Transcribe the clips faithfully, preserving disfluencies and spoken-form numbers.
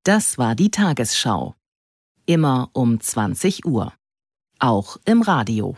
Das war die Tagesschau. Immer um zwanzig Uhr. Auch im Radio.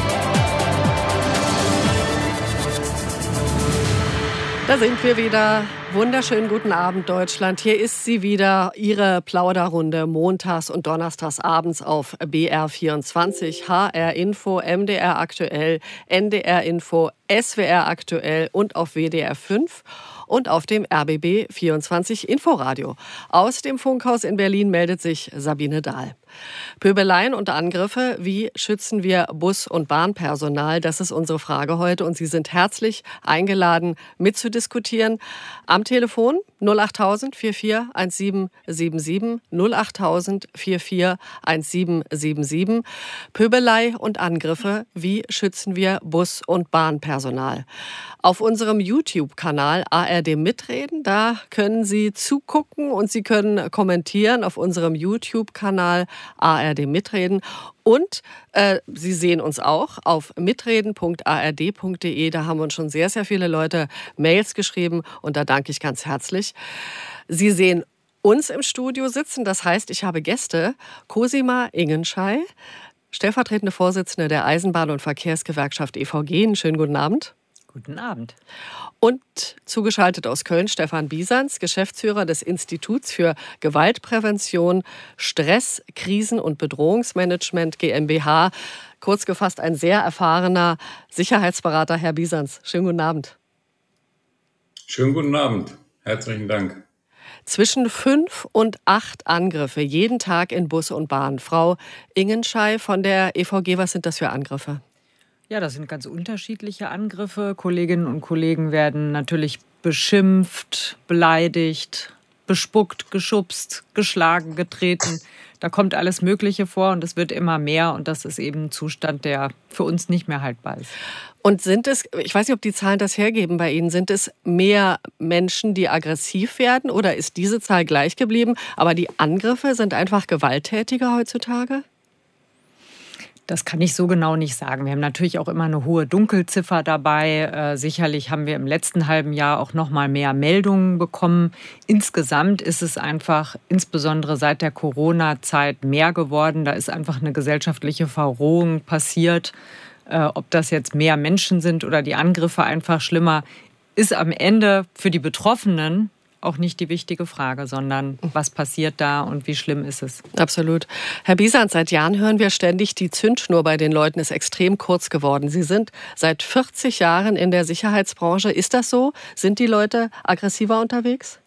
Da sind wir wieder. Wunderschönen guten Abend, Deutschland. Hier ist sie wieder, Ihre Plauderrunde montags und donnerstags abends auf B R vierundzwanzig, H R Info, M D R Aktuell, N D R Info, S W R Aktuell und auf W D R fünf und auf dem R B B vierundzwanzig Inforadio. Aus dem Funkhaus in Berlin meldet sich Sabine Dahl. Pöbeleien und Angriffe, wie schützen wir Bus- und Bahnpersonal? Das ist unsere Frage heute und Sie sind herzlich eingeladen, mitzudiskutieren. Am Telefon null achttausend vierundvierzig siebzehn siebenundsiebzig, null achttausend vierundvierzig siebzehn siebenundsiebzig. Pöbelei und Angriffe, wie schützen wir Bus- und Bahnpersonal? Auf unserem YouTube-Kanal A R D Mitreden, da können Sie zugucken und Sie können kommentieren auf unserem YouTube-Kanal A R D Mitreden. Und äh, Sie sehen uns auch auf mitreden punkt a r d punkt d e. Da haben uns schon sehr, sehr viele Leute Mails geschrieben und da danke ich ganz herzlich. Sie sehen uns im Studio sitzen, das heißt, ich habe Gäste. Cosima Ingenschei, stellvertretende Vorsitzende der Eisenbahn- und Verkehrsgewerkschaft E V G. Einen schönen guten Abend. Guten Abend. Und zugeschaltet aus Köln Stefan Bisanz, Geschäftsführer des Instituts für Gewaltprävention, Stress, Krisen- und Bedrohungsmanagement GmbH. Kurz gefasst ein sehr erfahrener Sicherheitsberater, Herr Bisanz. Schönen guten Abend. Schönen guten Abend. Herzlichen Dank. Zwischen fünf und acht Angriffe jeden Tag in Bus und Bahn. Frau Ingenschei von der E V G, was sind das für Angriffe? Ja, das sind ganz unterschiedliche Angriffe. Kolleginnen und Kollegen werden natürlich beschimpft, beleidigt, bespuckt, geschubst, geschlagen, getreten. Da kommt alles Mögliche vor und es wird immer mehr. Und das ist eben ein Zustand, der für uns nicht mehr haltbar ist. Und sind es, ich weiß nicht, ob die Zahlen das hergeben bei Ihnen, sind es mehr Menschen, die aggressiv werden oder ist diese Zahl gleich geblieben? Aber die Angriffe sind einfach gewalttätiger heutzutage? Das kann ich so genau nicht sagen. Wir haben natürlich auch immer eine hohe Dunkelziffer dabei. Äh, sicherlich haben wir im letzten halben Jahr auch noch mal mehr Meldungen bekommen. Insgesamt ist es einfach, insbesondere seit der Corona-Zeit, mehr geworden. Da ist einfach eine gesellschaftliche Verrohung passiert. Äh, ob das jetzt mehr Menschen sind oder die Angriffe einfach schlimmer, ist am Ende für die Betroffenen auch nicht die wichtige Frage, sondern was passiert da und wie schlimm ist es? Absolut. Herr Bisanz, seit Jahren hören wir ständig, die Zündschnur bei den Leuten ist extrem kurz geworden. Sie sind seit vierzig Jahren in der Sicherheitsbranche. Ist das so? Sind die Leute aggressiver unterwegs?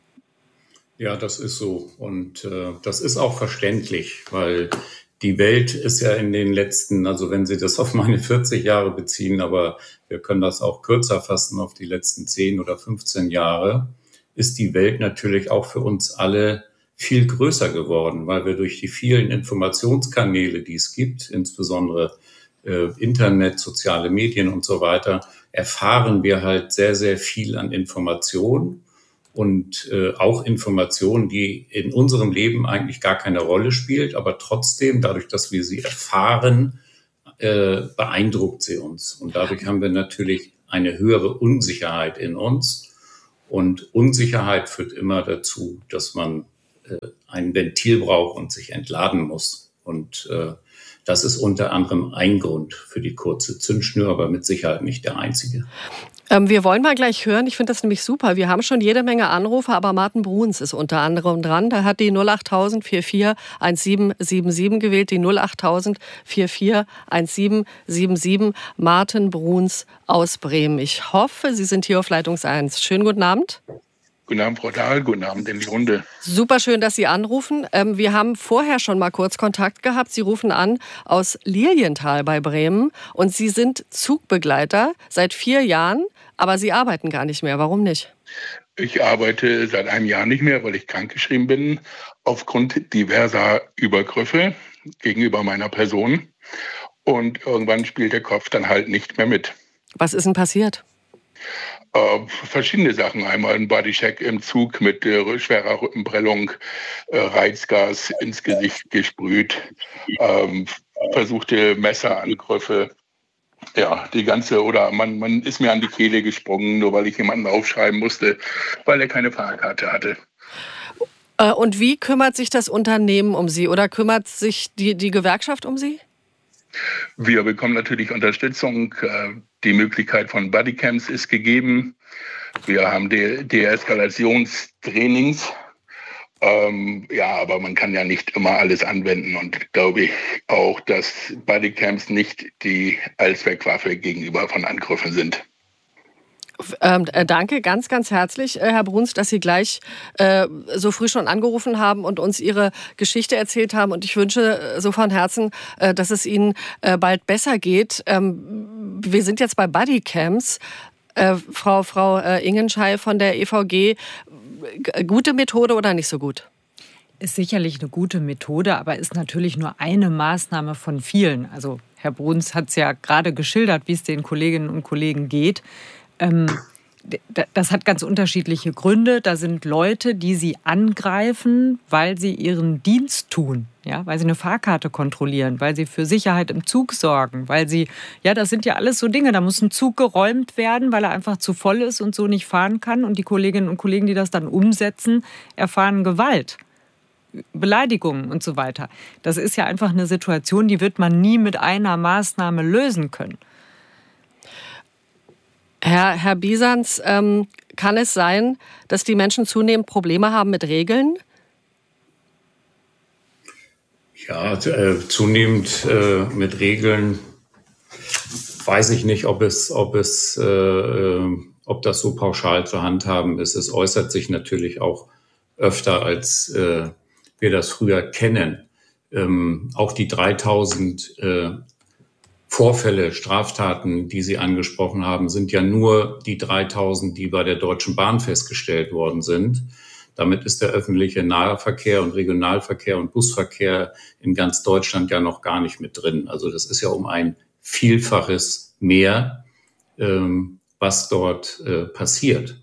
Ja, das ist so. Und äh, das ist auch verständlich, weil die Welt ist ja in den letzten, also wenn Sie das auf meine vierzig Jahre beziehen, aber wir können das auch kürzer fassen auf die letzten zehn oder fünfzehn Jahre, ist die Welt natürlich auch für uns alle viel größer geworden, weil wir durch die vielen Informationskanäle, die es gibt, insbesondere äh, Internet, soziale Medien und so weiter, erfahren wir halt sehr, sehr viel an Informationen und äh, auch Informationen, die in unserem Leben eigentlich gar keine Rolle spielt, aber trotzdem, dadurch, dass wir sie erfahren, äh, beeindruckt sie uns. Und dadurch haben wir natürlich eine höhere Unsicherheit in uns. Und Unsicherheit führt immer dazu, dass man äh, ein Ventil braucht und sich entladen muss. Und äh, das ist unter anderem ein Grund für die kurze Zündschnur, aber mit Sicherheit nicht der einzige. Ähm, wir wollen mal gleich hören, ich finde das nämlich super. Wir haben schon jede Menge Anrufe, aber Martin Bruns ist unter anderem dran. Der hat die null achttausend vierundvierzig siebzehn siebenundsiebzig gewählt, die null achttausend vierundvierzig siebzehn siebenundsiebzig. Martin Bruns aus Bremen. Ich hoffe, Sie sind hier auf Leitung eins. Schönen guten Abend. Guten Abend, Frau Dahl. Guten Abend in die Runde. Super schön, dass Sie anrufen. Ähm, wir haben vorher schon mal kurz Kontakt gehabt. Sie rufen an aus Lilienthal bei Bremen und Sie sind Zugbegleiter seit vier Jahren, aber Sie arbeiten gar nicht mehr. Warum nicht? Ich arbeite seit einem Jahr nicht mehr, weil ich krankgeschrieben bin, aufgrund diverser Übergriffe gegenüber meiner Person. Und irgendwann spielt der Kopf dann halt nicht mehr mit. Was ist denn passiert? Äh, verschiedene Sachen. Einmal ein Bodycheck im Zug mit äh, schwerer Rückenprellung, äh, Reizgas ins Gesicht gesprüht, ähm, versuchte Messerangriffe. Ja, die ganze, oder man, man ist mir an die Kehle gesprungen, nur weil ich jemanden aufschreiben musste, weil er keine Fahrkarte hatte. Und wie kümmert sich das Unternehmen um Sie oder kümmert sich die, die Gewerkschaft um Sie? Wir bekommen natürlich Unterstützung. Die Möglichkeit von Bodycams ist gegeben. Wir haben De- Deeskalationstrainings. Ähm, ja, aber man kann ja nicht immer alles anwenden und glaube ich auch, dass Bodycams nicht die Allzweckwaffe gegenüber von Angriffen sind. Ähm, äh, danke ganz, ganz herzlich, äh, Herr Bruns, dass Sie gleich äh, so früh schon angerufen haben und uns Ihre Geschichte erzählt haben. Und ich wünsche äh, so von Herzen, äh, dass es Ihnen äh, bald besser geht. Ähm, wir sind jetzt bei Bodycams. Äh, Frau, Frau äh, Ingenschei von der E V G, g- gute Methode oder nicht so gut? Ist sicherlich eine gute Methode, aber ist natürlich nur eine Maßnahme von vielen. Also Herr Bruns hat es ja gerade geschildert, wie es den Kolleginnen und Kollegen geht. Das hat ganz unterschiedliche Gründe. Da sind Leute, die sie angreifen, weil sie ihren Dienst tun, ja, weil sie eine Fahrkarte kontrollieren, weil sie für Sicherheit im Zug sorgen, weil sie, ja, das sind ja alles so Dinge. Da muss ein Zug geräumt werden, weil er einfach zu voll ist und so nicht fahren kann. Und die Kolleginnen und Kollegen, die das dann umsetzen, erfahren Gewalt, Beleidigungen und so weiter. Das ist ja einfach eine Situation, die wird man nie mit einer Maßnahme lösen können. Herr, Herr Bisanz, ähm, kann es sein, dass die Menschen zunehmend Probleme haben mit Regeln? Ja, äh, zunehmend äh, mit Regeln weiß ich nicht, ob es, ob es, äh, äh, ob das so pauschal zu handhaben ist. Es äußert sich natürlich auch öfter, als äh, wir das früher kennen. Ähm, auch die dreitausend äh, Vorfälle, Straftaten, die Sie angesprochen haben, sind ja nur die dreitausend, die bei der Deutschen Bahn festgestellt worden sind. Damit ist der öffentliche Nahverkehr und Regionalverkehr und Busverkehr in ganz Deutschland ja noch gar nicht mit drin. Also das ist ja um ein Vielfaches mehr, ähm, was dort äh, passiert.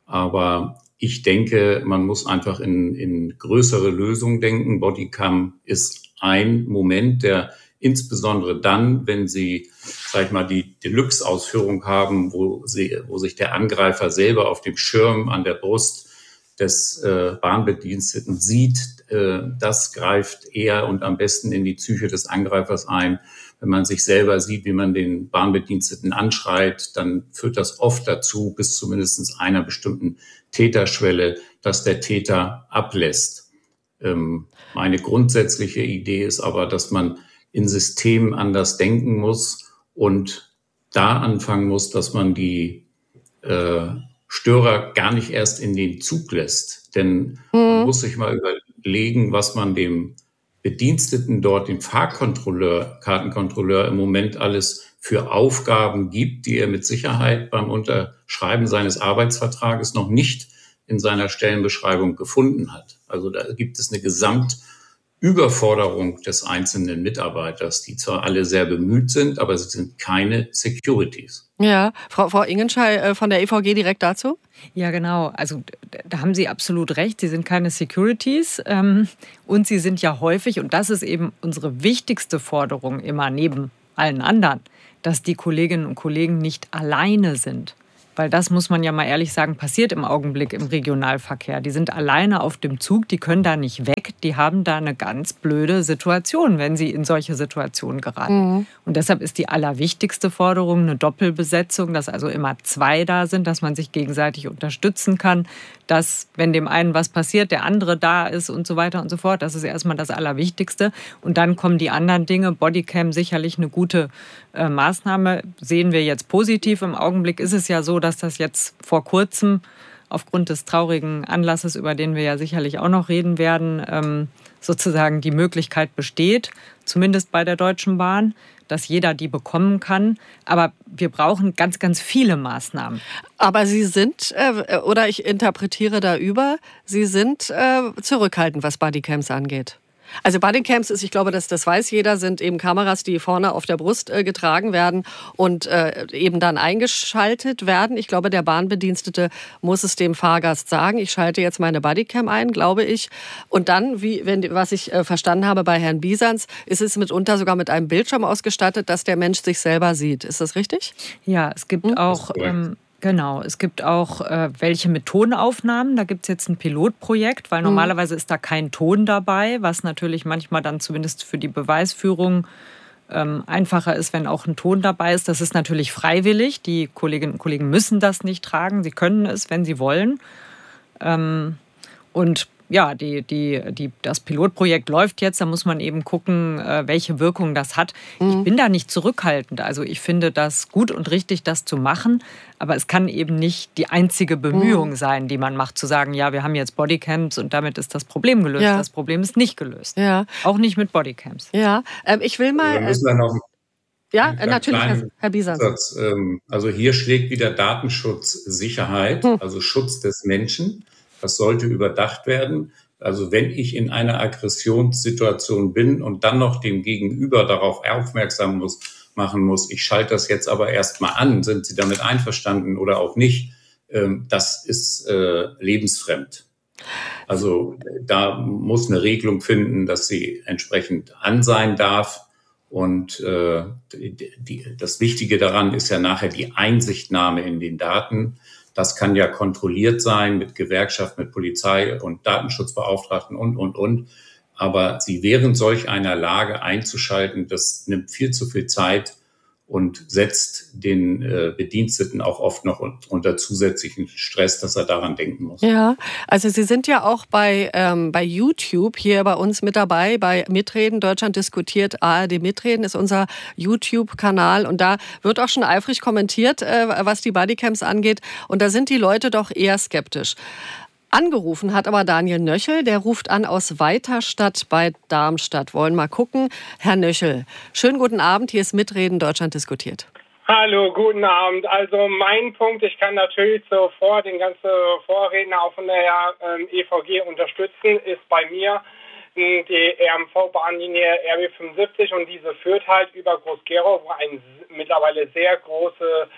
Aber ich denke, man muss einfach in, in größere Lösungen denken. Bodycam ist ein Moment, der insbesondere dann, wenn Sie, sag ich mal, die Deluxe-Ausführung haben, wo, sie, wo sich der Angreifer selber auf dem Schirm an der Brust des äh, Bahnbediensteten sieht, äh, das greift eher und am besten in die Psyche des Angreifers ein. Wenn man sich selber sieht, wie man den Bahnbediensteten anschreit, dann führt das oft dazu, bis zu mindestens einer bestimmten Täterschwelle, dass der Täter ablässt. Ähm, meine grundsätzliche Idee ist aber, dass man in Systemen anders denken muss und da anfangen muss, dass man die äh, Störer gar nicht erst in den Zug lässt. Denn mhm. man muss sich mal überlegen, was man dem Bediensteten dort, dem Fahrkontrolleur, Kartenkontrolleur im Moment alles für Aufgaben gibt, die er mit Sicherheit beim Unterschreiben seines Arbeitsvertrages noch nicht in seiner Stellenbeschreibung gefunden hat. Also da gibt es eine Gesamtüberforderung des einzelnen Mitarbeiters, die zwar alle sehr bemüht sind, aber sie sind keine Securities. Ja, Frau, Frau Ingenschei von der E V G direkt dazu? Ja, genau. Also da haben Sie absolut recht. Sie sind keine Securities ähm, und sie sind ja häufig, und das ist eben unsere wichtigste Forderung immer neben allen anderen, dass die Kolleginnen und Kollegen nicht alleine sind. Weil das, muss man ja mal ehrlich sagen, passiert im Augenblick im Regionalverkehr. Die sind alleine auf dem Zug, die können da nicht weg. Die haben da eine ganz blöde Situation, wenn sie in solche Situationen geraten. Mhm. Und deshalb ist die allerwichtigste Forderung eine Doppelbesetzung, dass also immer zwei da sind, dass man sich gegenseitig unterstützen kann, dass, wenn dem einen was passiert, der andere da ist und so weiter und so fort. Das ist erstmal das Allerwichtigste. Und dann kommen die anderen Dinge. Bodycam sicherlich eine gute äh, Maßnahme. Sehen wir jetzt positiv. Im Augenblick ist es ja so, dass das jetzt vor kurzem aufgrund des traurigen Anlasses, über den wir ja sicherlich auch noch reden werden, ähm, sozusagen die Möglichkeit besteht, zumindest bei der Deutschen Bahn, dass jeder die bekommen kann. Aber wir brauchen ganz, ganz viele Maßnahmen. Aber Sie sind, äh, oder ich interpretiere da über, Sie sind äh, zurückhaltend, was Bodycams angeht. Also Bodycams ist, ich glaube, das, das weiß jeder, sind eben Kameras, die vorne auf der Brust äh, getragen werden und äh, eben dann eingeschaltet werden. Ich glaube, der Bahnbedienstete muss es dem Fahrgast sagen. Ich schalte jetzt meine Bodycam ein, glaube ich. Und dann, wie, wenn, was ich äh, verstanden habe bei Herrn Bisanz, ist es mitunter sogar mit einem Bildschirm ausgestattet, dass der Mensch sich selber sieht. Ist das richtig? Ja, es gibt hm? auch... Ähm Genau, es gibt auch äh, welche mit Tonaufnahmen. Da gibt es jetzt ein Pilotprojekt, weil normalerweise ist da kein Ton dabei, was natürlich manchmal dann zumindest für die Beweisführung ähm, einfacher ist, wenn auch ein Ton dabei ist. Das ist natürlich freiwillig. Die Kolleginnen und Kollegen müssen das nicht tragen. Sie können es, wenn sie wollen. Ähm, und ja, die, die, die, das Pilotprojekt läuft jetzt. Da muss man eben gucken, welche Wirkung das hat. Mhm. Ich bin da nicht zurückhaltend. Also ich finde das gut und richtig, das zu machen. Aber es kann eben nicht die einzige Bemühung mhm. sein, die man macht, zu sagen, ja, wir haben jetzt Bodycams und damit ist das Problem gelöst. Ja. Das Problem ist nicht gelöst. Ja. Auch nicht mit Bodycams. Ja, ähm, ich will mal... Wir müssen dann noch ja, natürlich, Herr, Herr Bisas. Also hier schlägt wieder Datenschutz Sicherheit, hm. also Schutz des Menschen. Das sollte überdacht werden. Also wenn ich in einer Aggressionssituation bin und dann noch dem Gegenüber darauf aufmerksam muss, machen muss, ich schalte das jetzt aber erst mal an, sind Sie damit einverstanden oder auch nicht, das ist äh, lebensfremd. Also da muss eine Regelung finden, dass sie entsprechend an sein darf. Und äh, die, die, das Wichtige daran ist ja nachher die Einsichtnahme in den Daten. Das kann ja kontrolliert sein mit Gewerkschaft, mit Polizei und Datenschutzbeauftragten und, und, und. Aber sie während solch einer Lage einzuschalten, das nimmt viel zu viel Zeit und setzt den äh, Bediensteten auch oft noch unter zusätzlichen Stress, dass er daran denken muss. Ja, also Sie sind ja auch bei, ähm, bei YouTube hier bei uns mit dabei, bei Mitreden, Deutschland diskutiert, A R D Mitreden ist unser YouTube-Kanal und da wird auch schon eifrig kommentiert, äh, was die Bodycams angeht und da sind die Leute doch eher skeptisch. Angerufen hat aber Daniel Nöchel, der ruft an aus Weiterstadt bei Darmstadt. Wollen mal gucken. Herr Nöchel, schönen guten Abend, hier ist Mitreden, Deutschland diskutiert. Hallo, guten Abend. Also mein Punkt, ich kann natürlich sofort den ganzen Vorredner auch von der ähm, E V G unterstützen, ist bei mir die R M V-Bahnlinie R B fünfundsiebzig und diese führt halt über Groß-Gerau, wo eine mittlerweile sehr große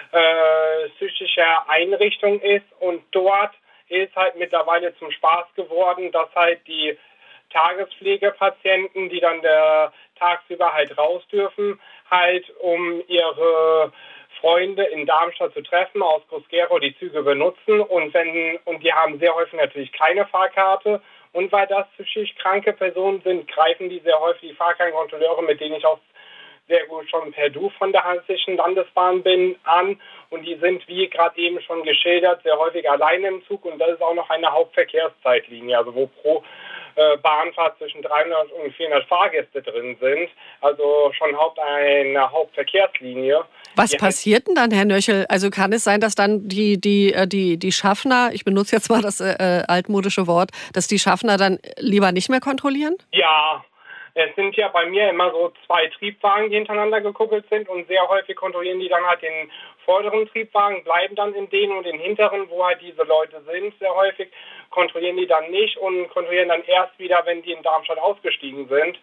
äh, psychische Einrichtung ist und dort ist halt mittlerweile zum Spaß geworden, dass halt die Tagespflegepatienten, die dann der, tagsüber halt raus dürfen, halt um ihre Freunde in Darmstadt zu treffen, aus Groß-Gerau die Züge benutzen und wenn und die haben sehr häufig natürlich keine Fahrkarte und weil das psychisch kranke Personen sind, greifen die sehr häufig die Fahrkartenkontrolleure, mit denen ich auch sehr gut schon per Du von der Hessischen Landesbahn bin, an und die sind, wie gerade eben schon geschildert, sehr häufig alleine im Zug und das ist auch noch eine Hauptverkehrszeitlinie, also wo pro äh, Bahnfahrt zwischen dreihundert und vierhundert Fahrgäste drin sind, also schon Haupt eine Hauptverkehrslinie. Was die passiert denn dann, Herr Nöchel? Also kann es sein, dass dann die, die, die, die Schaffner, ich benutze jetzt mal das äh, altmodische Wort, dass die Schaffner dann lieber nicht mehr kontrollieren? Ja. Es sind ja bei mir immer so zwei Triebwagen, die hintereinander gekuppelt sind und sehr häufig kontrollieren die dann halt den vorderen Triebwagen, bleiben dann in denen und den hinteren, wo halt diese Leute sind, sehr häufig kontrollieren die dann nicht und kontrollieren dann erst wieder, wenn die in Darmstadt ausgestiegen sind.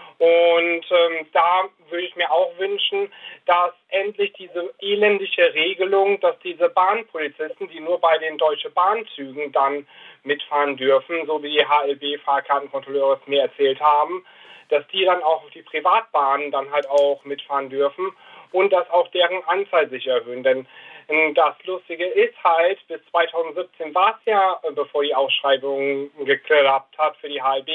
Und ähm, da würde ich mir auch wünschen, dass endlich diese elendige Regelung, dass diese Bahnpolizisten, die nur bei den Deutschen Bahnzügen dann mitfahren dürfen, so wie die H L B-Fahrkartenkontrolleure es mir erzählt haben, dass die dann auch auf die Privatbahnen dann halt auch mitfahren dürfen und dass auch deren Anzahl sich erhöhen. Denn das Lustige ist halt, bis zweitausendsiebzehn war es ja, bevor die Ausschreibung geklappt hat für die H L B,